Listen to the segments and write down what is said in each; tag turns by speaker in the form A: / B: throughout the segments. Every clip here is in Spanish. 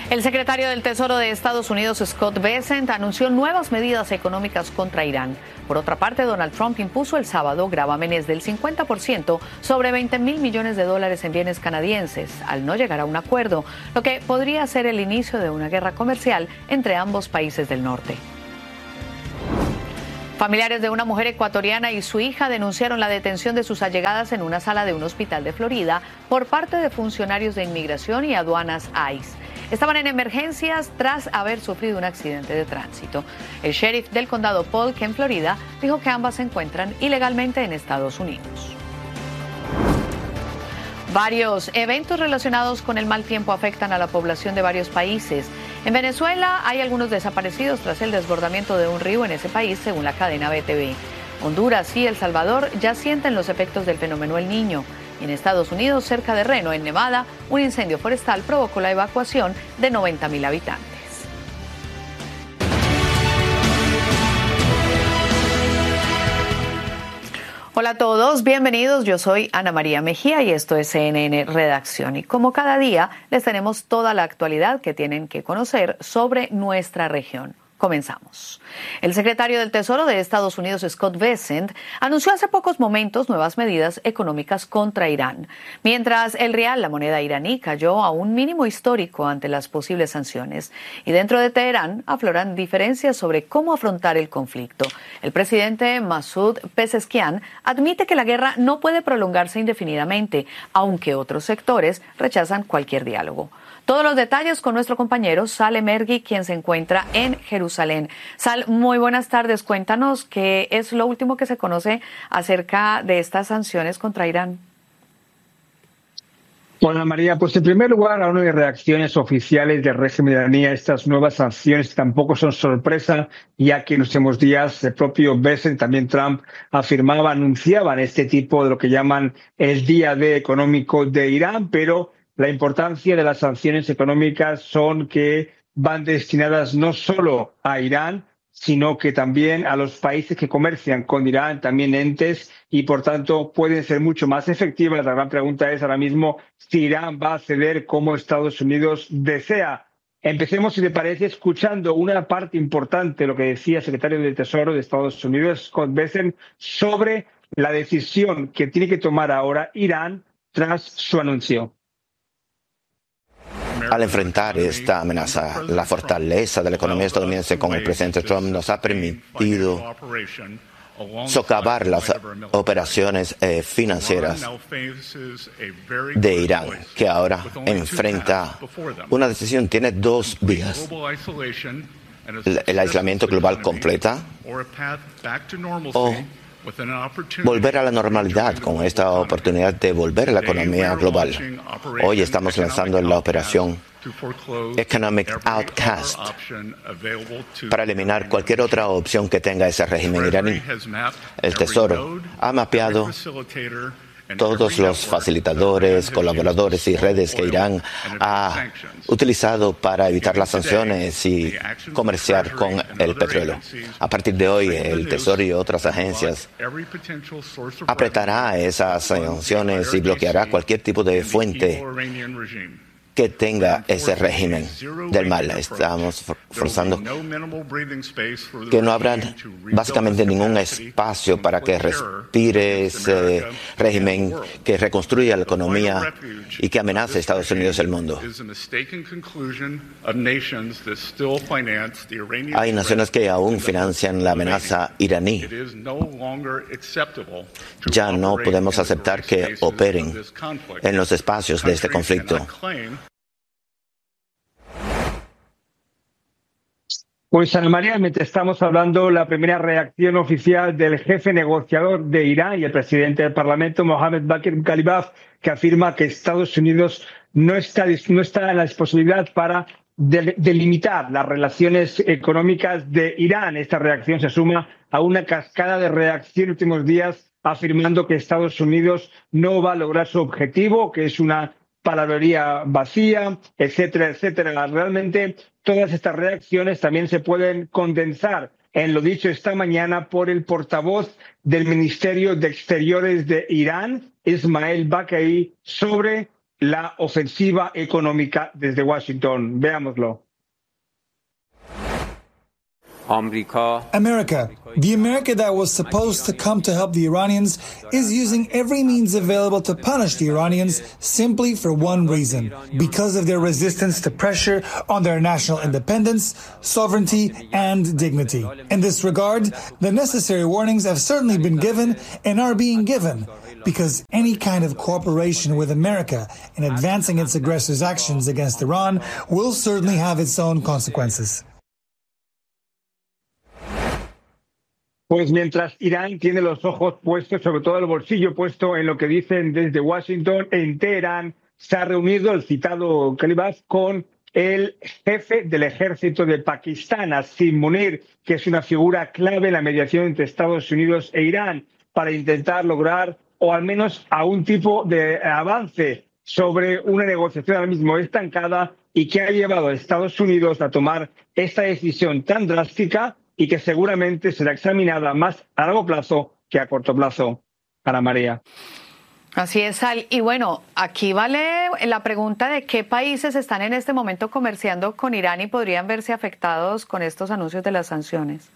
A: El secretario del Tesoro de Estados Unidos, Scott Bessent, anunció nuevas medidas económicas contra Irán. Por otra parte, Donald Trump impuso el sábado gravámenes del 50% sobre $20.000 millones en bienes canadienses, al no llegar a un acuerdo, lo que podría ser el inicio de una guerra comercial entre ambos países del norte. Familiares de una mujer ecuatoriana y su hija denunciaron la detención de sus allegadas en una sala de un hospital de Florida por parte de funcionarios de inmigración y aduanas ICE. Estaban en emergencias tras haber sufrido un accidente de tránsito. El sheriff del condado Polk, en Florida, dijo que ambas se encuentran ilegalmente en Estados Unidos. Varios eventos relacionados con el mal tiempo afectan a la población de varios países. En Venezuela hay algunos desaparecidos tras el desbordamiento de un río en ese país, según la cadena BTV. Honduras y El Salvador ya sienten los efectos del fenómeno El Niño. Y en Estados Unidos, cerca de Reno, en Nevada, un incendio forestal provocó la evacuación de 90.000 habitantes. Hola a todos, bienvenidos. Yo soy Ana María Mejía y esto es CNN Redacción. Y como cada día, les tenemos toda la actualidad que tienen que conocer sobre nuestra región. Comenzamos. El secretario del Tesoro de Estados Unidos, Scott Bessent, anunció hace pocos momentos nuevas medidas económicas contra Irán, mientras el rial, la moneda iraní, cayó a un mínimo histórico ante las posibles sanciones. Y dentro de Teherán afloran diferencias sobre cómo afrontar el conflicto. El presidente Masoud Pezeshkian admite que la guerra no puede prolongarse indefinidamente, aunque otros sectores rechazan cualquier diálogo. Todos los detalles con nuestro compañero Sal Emergui, quien se encuentra en Jerusalén. Sal, muy buenas tardes. Cuéntanos qué es lo último que se conoce acerca de estas sanciones contra Irán.
B: Hola María, pues en primer lugar aún no hay reacciones oficiales del régimen iraní a estas nuevas sanciones, tampoco son sorpresa, ya que en los últimos días el propio Bessent, también Trump, anunciaban este tipo de lo que llaman el día D económico de Irán, pero la importancia de las sanciones económicas son que van destinadas no solo a Irán, sino que también a los países que comercian con Irán, también entes, y por tanto pueden ser mucho más efectivas. La gran pregunta es ahora mismo si Irán va a ceder como Estados Unidos desea. Empecemos, si te parece, escuchando una parte importante de lo que decía el secretario del Tesoro de Estados Unidos, Scott Bessent, sobre la decisión que tiene que tomar ahora Irán tras su anuncio.
C: Al enfrentar esta amenaza, la fortaleza de la economía estadounidense con el presidente Trump nos ha permitido socavar las operaciones financieras de Irán, que ahora enfrenta una decisión. Tiene dos vías: el aislamiento global completa o volver a la normalidad con esta oportunidad de volver a la economía global. Hoy estamos lanzando la operación Economic Outcast para eliminar cualquier otra opción que tenga ese régimen iraní. El Tesoro ha mapeado todos los facilitadores, colaboradores y redes que Irán ha utilizado para evitar las sanciones y comerciar con el petróleo. A partir de hoy, el Tesoro y otras agencias apretará esas sanciones y bloqueará cualquier tipo de fuente que tenga ese régimen del mal. Estamos forzando que no habrá básicamente ningún espacio para que respire ese régimen que reconstruya la economía y que amenace a Estados Unidos y el mundo. Hay naciones que aún financian la amenaza iraní. Ya no podemos aceptar que operen en los espacios de este conflicto.
B: Pues Ana María, mientras estamos hablando, la primera reacción oficial del jefe negociador de Irán y el presidente del Parlamento, Mohammad Bagher Ghalibaf, que afirma que Estados Unidos no está en la posibilidad para delimitar las relaciones económicas de Irán. Esta reacción se suma a una cascada de reacción en los últimos días afirmando que Estados Unidos no va a lograr su objetivo, que es una palabrería vacía, etcétera, etcétera. Realmente todas estas reacciones también se pueden condensar en lo dicho esta mañana por el portavoz del Ministerio de Exteriores de Irán, Ismail Baqai, sobre la ofensiva económica desde Washington. Veámoslo.
D: America, the America that was supposed to come to help the Iranians, is using every means available to punish the Iranians simply for one reason, because of their resistance to pressure on their national independence, sovereignty, and dignity. In this regard, the necessary warnings have certainly been given and are being given, because any kind of cooperation with America in advancing its aggressors' actions against Iran will certainly have its own consequences.
B: Pues mientras Irán tiene los ojos puestos, sobre todo el bolsillo puesto en lo que dicen desde Washington, en Teherán se ha reunido el citado Calibaf con el jefe del ejército de Pakistán, Asim Munir, que es una figura clave en la mediación entre Estados Unidos e Irán para intentar lograr o al menos a un tipo de avance sobre una negociación ahora mismo estancada y que ha llevado a Estados Unidos a tomar esta decisión tan drástica y que seguramente será examinada más a largo plazo que a corto plazo. Ana María.
A: Así es, Sal. Y bueno, aquí vale la pregunta de qué países están en este momento comerciando con Irán y podrían verse afectados con estos anuncios de las sanciones.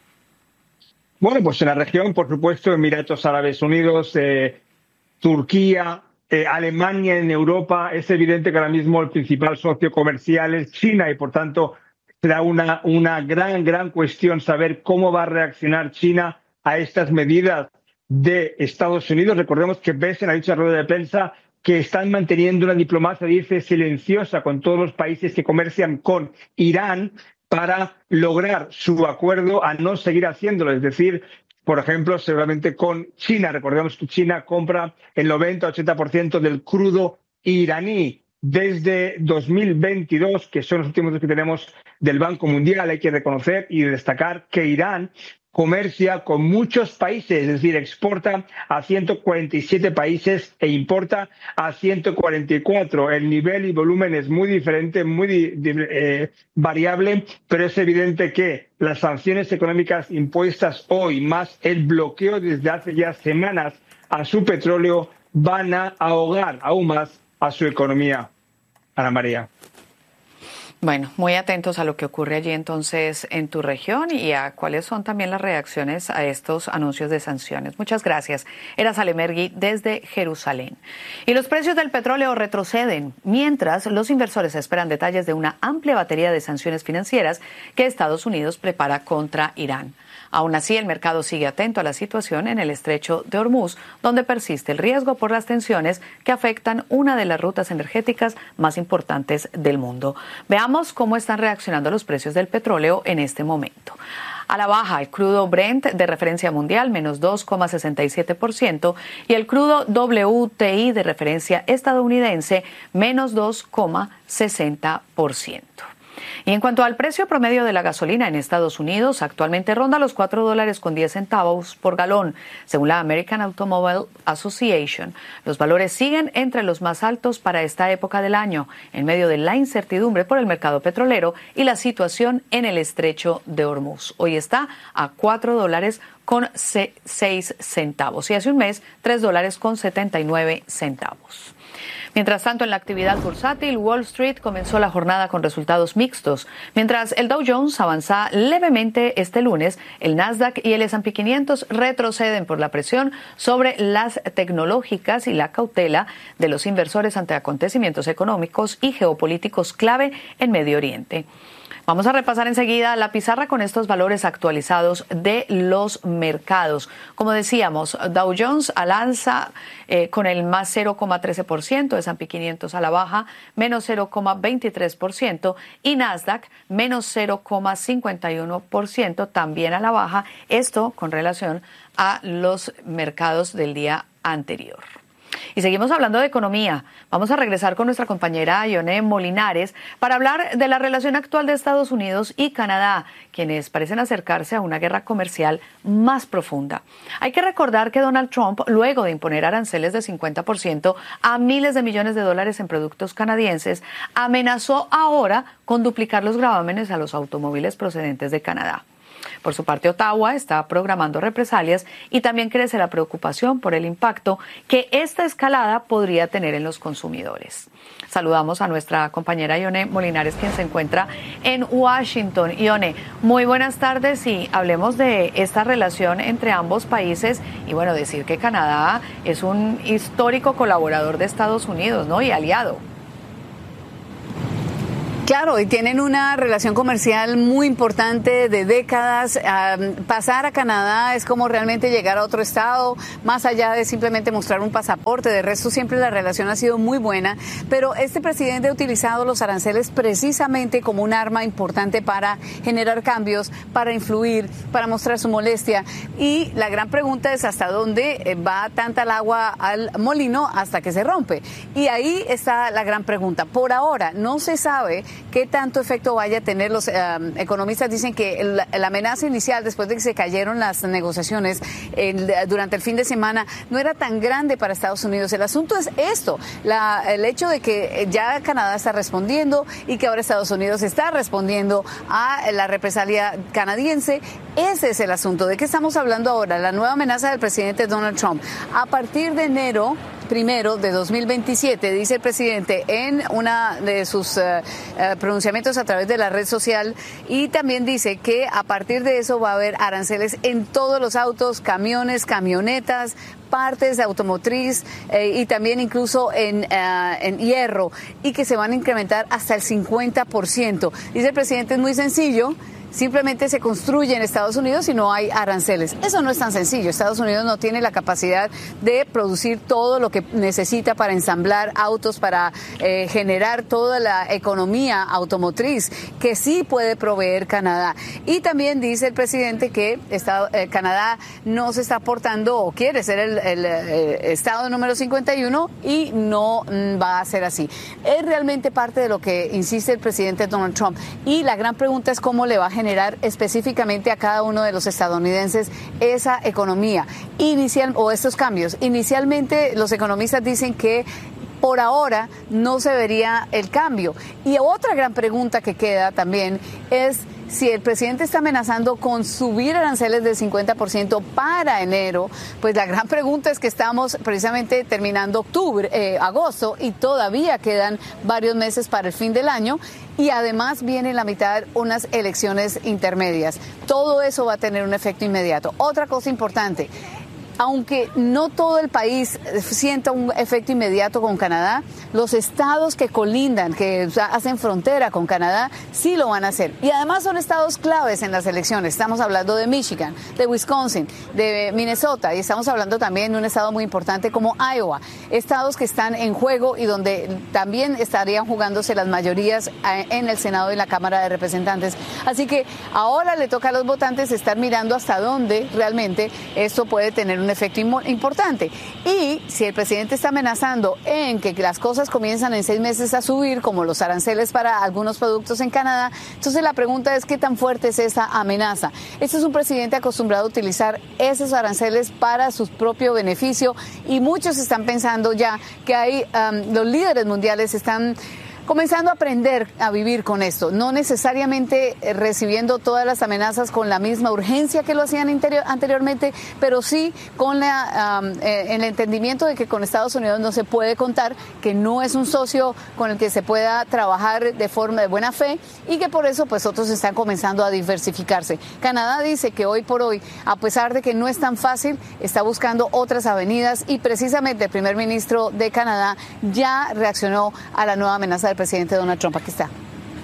B: Bueno, pues en la región, por supuesto, Emiratos Árabes Unidos, Turquía, Alemania en Europa. Es evidente que ahora mismo el principal socio comercial es China y, por tanto, será una gran cuestión saber cómo va a reaccionar China a estas medidas de Estados Unidos. Recordemos que Bessent ha dicho en rueda de prensa que están manteniendo una diplomacia, dice, silenciosa con todos los países que comercian con Irán para lograr su acuerdo a no seguir haciéndolo. Es decir, por ejemplo, seguramente con China. Recordemos que China compra el 90-80% del crudo iraní. Desde 2022, que son los últimos datos que tenemos del Banco Mundial, hay que reconocer y destacar que Irán comercia con muchos países, es decir, exporta a 147 países e importa a 144. El nivel y volumen es muy diferente, muy variable, pero es evidente que las sanciones económicas impuestas hoy, más el bloqueo desde hace ya semanas a su petróleo, van a ahogar aún más a su economía. Ana María.
A: Bueno, muy atentos a lo que ocurre allí entonces en tu región y a cuáles son también las reacciones a estos anuncios de sanciones. Muchas gracias. Era Salemergui desde Jerusalén. Y los precios del petróleo retroceden mientras los inversores esperan detalles de una amplia batería de sanciones financieras que Estados Unidos prepara contra Irán. Aún así, el mercado sigue atento a la situación en el estrecho de Hormuz, donde persiste el riesgo por las tensiones que afectan una de las rutas energéticas más importantes del mundo. Veamos cómo están reaccionando los precios del petróleo en este momento. A la baja, el crudo Brent de referencia mundial, menos 2,67%, y el crudo WTI de referencia estadounidense, menos 2,60%. Y en cuanto al precio promedio de la gasolina en Estados Unidos, actualmente ronda los $4.10 por galón, según la American Automobile Association. Los valores siguen entre los más altos para esta época del año, en medio de la incertidumbre por el mercado petrolero y la situación en el estrecho de Hormuz. Hoy está a $4.06 y hace un mes $3.79. Mientras tanto, en la actividad bursátil, Wall Street comenzó la jornada con resultados mixtos. Mientras el Dow Jones avanza levemente este lunes, el Nasdaq y el S&P 500 retroceden por la presión sobre las tecnológicas y la cautela de los inversores ante acontecimientos económicos y geopolíticos clave en Medio Oriente. Vamos a repasar enseguida la pizarra con estos valores actualizados de los mercados. Como decíamos, Dow Jones al alza con el más 0,13%, S&P 500 a la baja, menos 0,23%, y Nasdaq menos 0,51%, también a la baja, esto con relación a los mercados del día anterior. Y seguimos hablando de economía. Vamos a regresar con nuestra compañera Ione Molinares para hablar de la relación actual de Estados Unidos y Canadá, quienes parecen acercarse a una guerra comercial más profunda. Hay que recordar que Donald Trump, luego de imponer aranceles de 50% a miles de millones de dólares en productos canadienses, amenazó ahora con duplicar los gravámenes a los automóviles procedentes de Canadá. Por su parte, Ottawa está programando represalias y también crece la preocupación por el impacto que esta escalada podría tener en los consumidores. Saludamos a nuestra compañera Ione Molinares, quien se encuentra en Washington. Ione, muy buenas tardes y hablemos de esta relación entre ambos países y bueno, decir que Canadá es un histórico colaborador de Estados Unidos, ¿no? Y aliado.
E: Claro, y tienen una relación comercial muy importante de décadas. Pasar a Canadá es como realmente llegar a otro estado, más allá de simplemente mostrar un pasaporte. De resto, siempre la relación ha sido muy buena, pero este presidente ha utilizado los aranceles precisamente como un arma importante para generar cambios, para influir, para mostrar su molestia. Y la gran pregunta es hasta dónde va tanta el agua al molino hasta que se rompe. Y ahí está la gran pregunta. Por ahora no se sabe qué tanto efecto vaya a tener. Los economistas dicen que la amenaza inicial, después de que se cayeron las negociaciones durante el fin de semana, no era tan grande para Estados Unidos. El asunto es esto, el hecho de que ya Canadá está respondiendo y que ahora Estados Unidos está respondiendo a la represalia canadiense. Ese es el asunto. ¿De qué estamos hablando ahora? La nueva amenaza del presidente Donald Trump. A partir de enero primero de 2027, dice el presidente en una de sus pronunciamientos a través de la red social, y también dice que a partir de eso va a haber aranceles en todos los autos, camiones, camionetas, partes de automotriz y también incluso en hierro, y que se van a incrementar hasta el 50%. Dice el presidente, es muy sencillo. Simplemente se construye en Estados Unidos y no hay aranceles. Eso no es tan sencillo. Estados Unidos no tiene la capacidad de producir todo lo que necesita para ensamblar autos, para generar toda la economía automotriz que sí puede proveer Canadá. Y también dice el presidente que Canadá no se está aportando o quiere ser el estado número 51 y no va a ser así. Es realmente parte de lo que insiste el presidente Donald Trump. Y la gran pregunta es cómo le va a generar específicamente a cada uno de los estadounidenses esa economía o estos cambios. Inicialmente los economistas dicen que por ahora no se vería el cambio. Y otra gran pregunta que queda también es si el presidente está amenazando con subir aranceles del 50% para enero. Pues la gran pregunta es que estamos precisamente terminando agosto, y todavía quedan varios meses para el fin del año, y además viene en la mitad unas elecciones intermedias. Todo eso va a tener un efecto inmediato. Otra cosa importante: aunque no todo el país sienta un efecto inmediato con Canadá, los estados que colindan, que hacen frontera con Canadá, sí lo van a hacer. Y además son estados claves en las elecciones. Estamos hablando de Michigan, de Wisconsin, de Minnesota, y estamos hablando también de un estado muy importante como Iowa. Estados que están en juego y donde también estarían jugándose las mayorías en el Senado y la Cámara de Representantes. Así que ahora le toca a los votantes estar mirando hasta dónde realmente esto puede tener un efecto importante. Y si el presidente está amenazando en que las cosas comienzan en 6 meses a subir, como los aranceles para algunos productos en Canadá, entonces la pregunta es qué tan fuerte es esa amenaza. Este es un presidente acostumbrado a utilizar esos aranceles para su propio beneficio, y muchos están pensando ya que los líderes mundiales están comenzando a aprender a vivir con esto, no necesariamente recibiendo todas las amenazas con la misma urgencia que lo hacían anteriormente, pero sí con el entendimiento de que con Estados Unidos no se puede contar, que no es un socio con el que se pueda trabajar de forma de buena fe, y que por eso pues otros están comenzando a diversificarse. Canadá dice que hoy por hoy, a pesar de que no es tan fácil, está buscando otras avenidas, y precisamente el primer ministro de Canadá ya reaccionó a la nueva amenaza del presidente Donald Trump. Aquí está.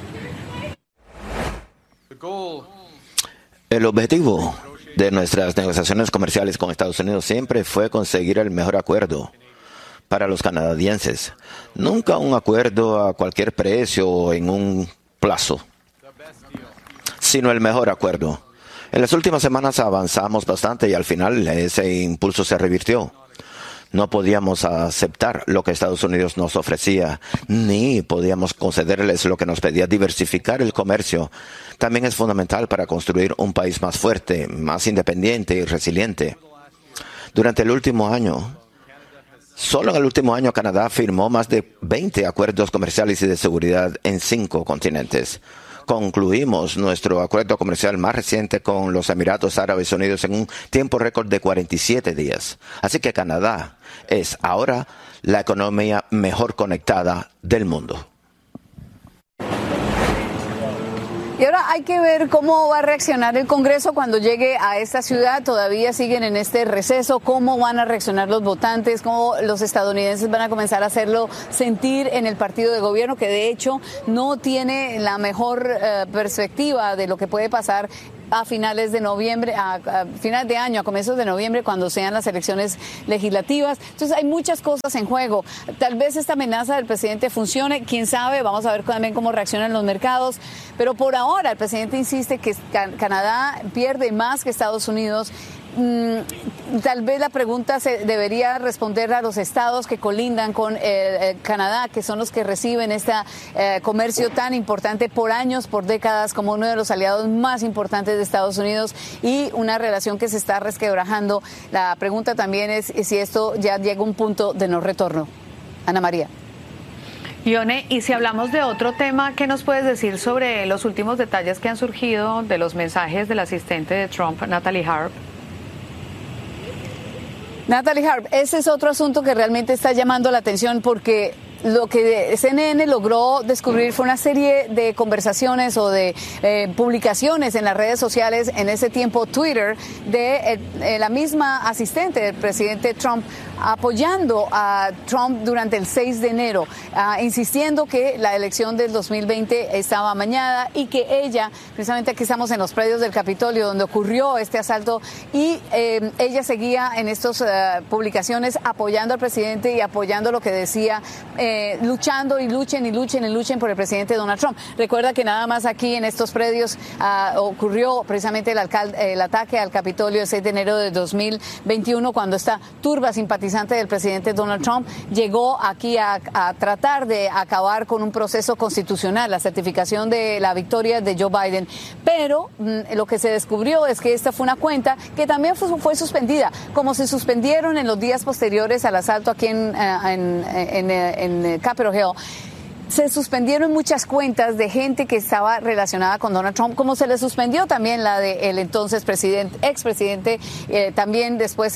C: El objetivo de nuestras negociaciones comerciales con Estados Unidos siempre fue conseguir el mejor acuerdo para los canadienses. Nunca un acuerdo a cualquier precio o en un plazo, sino el mejor acuerdo. En las últimas semanas avanzamos bastante y al final ese impulso se revirtió. No podíamos aceptar lo que Estados Unidos nos ofrecía, ni podíamos concederles lo que nos pedía. Diversificar el comercio también es fundamental para construir un país más fuerte, más independiente y resiliente. Durante el último año, solo en el último año, Canadá firmó más de 20 acuerdos comerciales y de seguridad en 5 continentes. concluimos nuestro acuerdo comercial más reciente con los Emiratos Árabes Unidos en un tiempo récord de 47 días. Así que Canadá es ahora la economía mejor conectada del mundo.
E: Y ahora hay que ver cómo va a reaccionar el Congreso cuando llegue a esta ciudad. Todavía siguen en este receso. ¿Cómo van a reaccionar los votantes? ¿Cómo los estadounidenses van a comenzar a hacerlo sentir en el partido de gobierno, que de hecho no tiene la mejor perspectiva de lo que puede pasar a finales de noviembre, a finales de año, a comienzos de noviembre, cuando sean las elecciones legislativas? Entonces hay muchas cosas en juego. Tal vez esta amenaza del presidente funcione, quién sabe, vamos a ver también cómo reaccionan los mercados, pero por ahora el presidente insiste que Canadá pierde más que Estados Unidos. Tal vez la pregunta se debería responder a los estados que colindan con Canadá, que son los que reciben este comercio tan importante por años, por décadas, como uno de los aliados más importantes de Estados Unidos, y una relación que se está resquebrajando. La pregunta también es si esto ya llega a un punto de no retorno. Ana María.
A: Ione, y si hablamos de otro tema, ¿qué nos puedes decir sobre los últimos detalles que han surgido de los mensajes del asistente de Trump, Natalie Harp?
E: Natalie Harp, ese es otro asunto que realmente está llamando la atención, porque lo que CNN logró descubrir fue una serie de conversaciones o de publicaciones en las redes sociales, en ese tiempo Twitter, de la misma asistente del presidente Trump, apoyando a Trump durante el 6 de enero, insistiendo que la elección del 2020 estaba amañada y que ella, precisamente aquí estamos en los predios del Capitolio donde ocurrió este asalto, y ella seguía en estas publicaciones apoyando al presidente y apoyando lo que decía, luchando y luchen por el presidente Donald Trump. Recuerda que nada más aquí en estos predios ocurrió precisamente el ataque al Capitolio el 6 de enero de 2021, cuando esta turba simpatizante del presidente Donald Trump llegó aquí a tratar de acabar con un proceso constitucional, la certificación de la victoria de Joe Biden. Pero lo que se descubrió es que esta fue una cuenta que también fue suspendida, como se suspendieron en los días posteriores al asalto aquí en Capitol Hill. Se suspendieron muchas cuentas de gente que estaba relacionada con Donald Trump, como se le suspendió también la del entonces expresidente, también después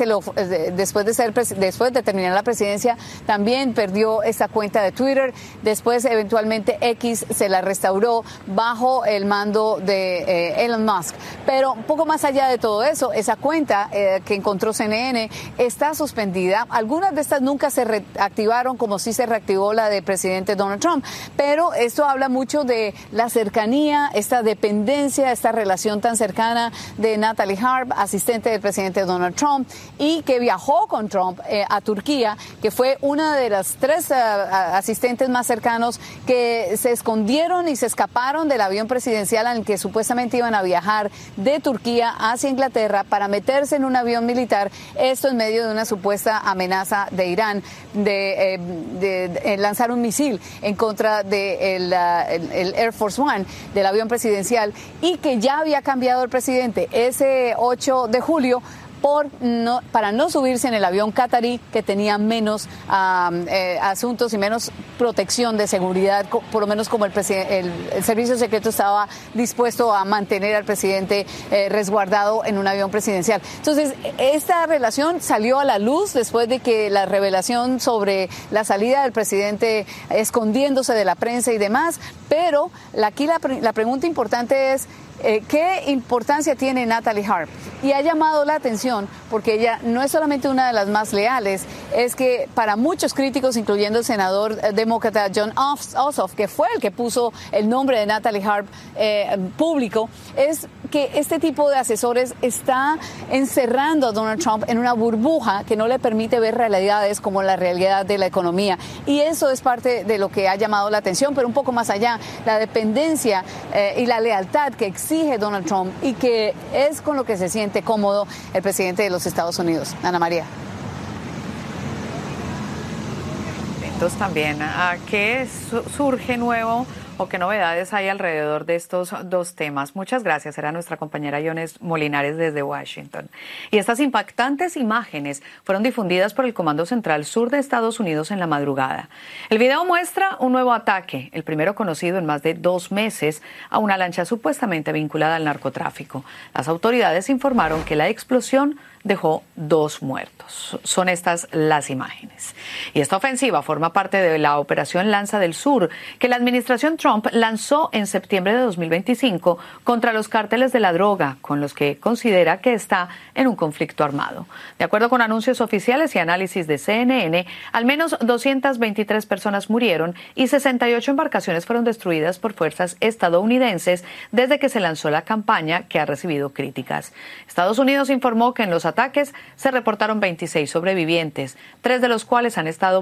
E: de terminar la presidencia, también perdió esta cuenta de Twitter. Después, eventualmente, X se la restauró bajo el mando de Elon Musk. Pero un poco más allá de todo eso, esa cuenta que encontró CNN está suspendida. Algunas de estas nunca se reactivaron, como sí se reactivó la del presidente Donald Trump. Pero esto habla mucho de la cercanía, esta dependencia, esta relación tan cercana de Natalie Harp, asistente del presidente Donald Trump, y que viajó con Trump a Turquía, que fue una de las 3 asistentes más cercanos que se escondieron y se escaparon del avión presidencial en el que supuestamente iban a viajar de Turquía hacia Inglaterra para meterse en un avión militar, esto en medio de una supuesta amenaza de Irán de lanzar un misil en contra del Air Force One, del avión presidencial, y que ya había cambiado el presidente ese 8 de julio para no subirse en el avión qatarí, que tenía menos asuntos y menos protección de seguridad, por lo menos como el servicio secreto estaba dispuesto a mantener al presidente resguardado en un avión presidencial. Entonces, esta relación salió a la luz después de que la revelación sobre la salida del presidente escondiéndose de la prensa y demás, pero aquí la pregunta importante es: ¿qué importancia tiene Natalie Harp? Y ha llamado la atención porque ella no es solamente una de las más leales, es que para muchos críticos, incluyendo el senador demócrata Jon Ossoff, que fue el que puso el nombre de Natalie Harp público, es que este tipo de asesores está encerrando a Donald Trump en una burbuja que no le permite ver realidades como la realidad de la economía. Y eso es parte de lo que ha llamado la atención, pero un poco más allá, la dependencia y la lealtad que exige Donald Trump, y que es con lo que se siente cómodo el presidente de los Estados Unidos. Ana María.
A: atentos también a qué surge nuevo o qué novedades hay alrededor de estos dos temas. Muchas gracias. Era nuestra compañera Yones Molinares desde Washington. Y estas impactantes imágenes fueron difundidas por el Comando Central Sur de Estados Unidos en la madrugada. El video muestra un nuevo ataque, el primero conocido en más de 2 meses, a una lancha supuestamente vinculada al narcotráfico. Las autoridades informaron que la explosión dejó 2 muertos. Son estas las imágenes. Y esta ofensiva forma parte de la Operación Lanza del Sur, que la administración Trump lanzó en septiembre de 2025 contra los cárteles de la droga, con los que considera que está en un conflicto armado. De acuerdo con anuncios oficiales y análisis de CNN, al menos 223 personas murieron y 68 embarcaciones fueron destruidas por fuerzas estadounidenses desde que se lanzó la campaña, que ha recibido críticas. Estados Unidos informó que en los ataques se reportaron 26 sobrevivientes, 3 de los cuales han estado